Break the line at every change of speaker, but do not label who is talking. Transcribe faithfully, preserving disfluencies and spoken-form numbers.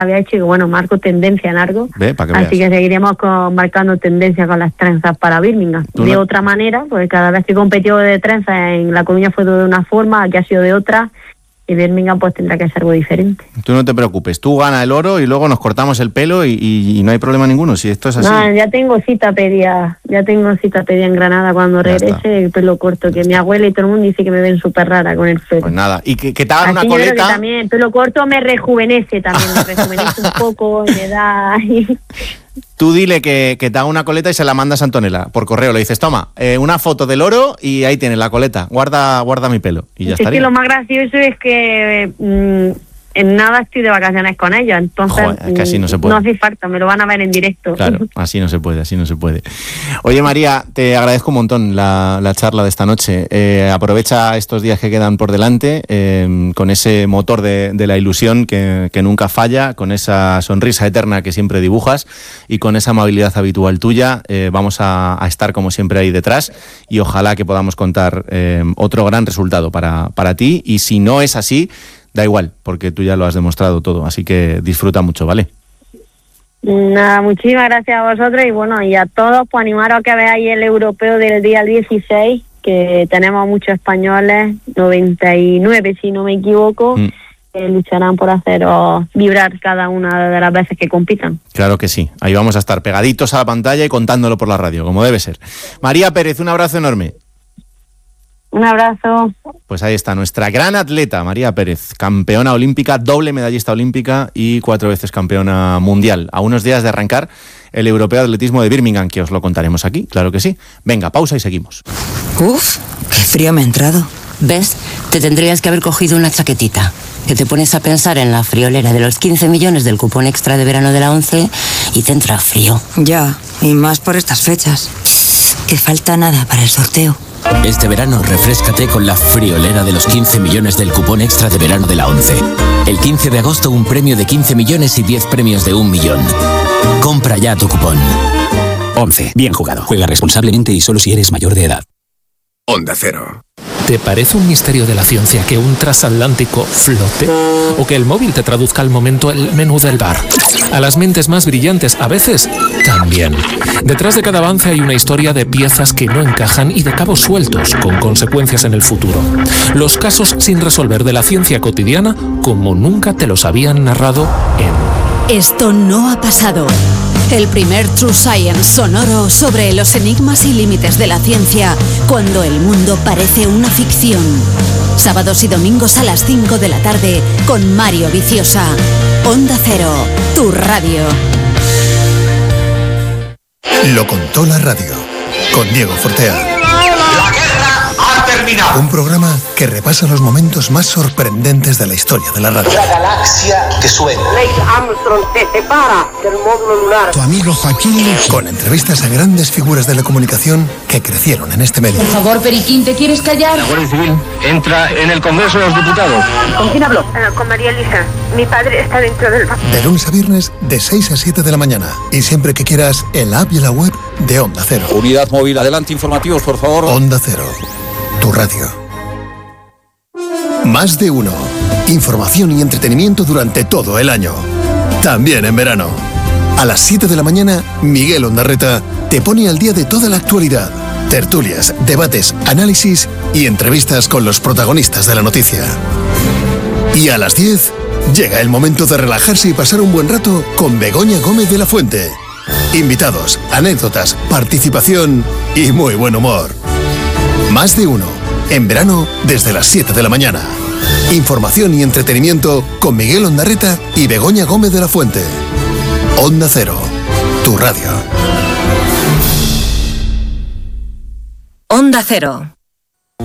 había hecho y que, bueno, marco tendencia en algo.
Ve, para que
Así
veas.
que seguiremos con, marcando tendencia con las trenzas para Birmingham.
Tú
De
no-
otra manera, pues cada vez que competió de trenzas en La Coruña fue de una forma, aquí ha sido de otra, y Birmingham pues tendrá que ser algo diferente.
Tú no te preocupes, tú gana el oro y luego nos cortamos el pelo y, y- y no hay problema ninguno, si esto es así.
No, ya tengo cita pedida, ya tengo cita pedida en Granada cuando
Ya
regrese,
está.
el pelo corto, que mi abuela y todo el mundo dice que me ven súper rara con el pelo.
Pues nada, y que, que te hagan
Así
una
yo creo que
coleta.
también el pelo corto me rejuvenece también, me rejuvenece un poco, me da...
Tú dile que, que te haga una coleta y se la mandas a Antonella por correo. Le dices, toma, eh, una foto del oro y ahí tienes la coleta. Guarda, guarda mi pelo. Y ya
Es que
estaría.
lo más gracioso es que mm, en nada estoy de vacaciones con ellos, entonces
Joder, es que así no se puede.
no hace falta, me lo van a ver en directo.
Claro, así no se puede, así no se puede. Oye, María, te agradezco un montón la, la charla de esta noche. Eh, aprovecha estos días que quedan por delante eh, con ese motor de, de la ilusión que, que nunca falla, con esa sonrisa eterna que siempre dibujas y con esa amabilidad habitual tuya. Eh, vamos a, a estar como siempre ahí detrás y ojalá que podamos contar eh, otro gran resultado para, para ti. Y si no es así, da igual, porque tú ya lo has demostrado todo. Así que disfruta mucho, ¿vale?
Nada, muchísimas gracias a vosotros y bueno, y a todos, pues animaros a que veáis el europeo del día dieciséis, que tenemos muchos españoles, noventa y nueve si no me equivoco,
Mm.
que lucharán por haceros vibrar cada una de las veces que compitan.
Claro que sí. Ahí vamos a estar pegaditos a la pantalla y contándolo por la radio, como debe ser. María Pérez, un abrazo enorme.
Un abrazo.
Pues ahí está, nuestra gran atleta, María Pérez, campeona olímpica, doble medallista olímpica y cuatro veces campeona mundial. A unos días de arrancar el Europeo de Atletismo de Birmingham, que os lo contaremos aquí, claro que sí. Venga, pausa y seguimos.
Uf, qué frío me ha entrado.
¿Ves? Te tendrías que haber cogido una chaquetita. Que te pones a pensar en la friolera de los quince millones del cupón extra de verano de la ONCE y te entra frío.
Ya, y más por estas fechas. Que falta nada para el sorteo.
Este verano refréscate con la friolera de los quince millones del cupón extra de verano de la ONCE. El quince de agosto un premio de quince millones y diez premios de un millón. Compra ya tu cupón.
ONCE. Bien jugado. Juega responsablemente y solo si eres mayor de edad.
Onda Cero.
¿Te parece un misterio de la ciencia que un transatlántico flote? ¿O que el móvil te traduzca al momento el menú del bar? A las mentes más brillantes, a veces, también. Detrás de cada avance hay una historia de piezas que no encajan y de cabos sueltos, con consecuencias en el futuro. Los casos sin resolver de la ciencia cotidiana, como nunca te los habían narrado en...
Esto no ha pasado. El primer True Science sonoro sobre los enigmas y límites de la ciencia cuando el mundo parece una ficción. Sábados y domingos a las cinco de la tarde con Mario Viciosa. Onda Cero, tu radio.
Lo contó la radio con Diego Fortea.
La guerra ha terminado.
Un programa que repasa los momentos más sorprendentes de la historia de la radio.
La galaxia que suena.
Neil Armstrong se separa del módulo lunar.
Tu amigo Joaquín. Con entrevistas a grandes figuras de la comunicación que crecieron en este medio.
Por favor, Periquín, ¿te quieres callar?
La Guardia Civil entra en el Congreso de los Diputados.
¿Con quién hablo? Uh, con María Elisa. Mi padre está dentro del...
De lunes a viernes, de seis a siete de la mañana. Y siempre que quieras, en la app y en la web de Onda Cero.
Unidad móvil, adelante, informativos, por favor.
Onda Cero, tu radio. Más de uno. Información y entretenimiento durante todo el año. También en verano. A las siete de la mañana, Miguel Ondarreta te pone al día de toda la actualidad. Tertulias, debates, análisis y entrevistas con los protagonistas de la noticia. Y a las diez, llega el momento de relajarse y pasar un buen rato con Begoña Gómez de la Fuente. Invitados, anécdotas, participación y muy buen humor. Más de uno. En verano, desde las siete de la mañana. Información y entretenimiento con Miguel Ondarreta y Begoña Gómez de la Fuente. Onda Cero, tu radio.
Onda Cero.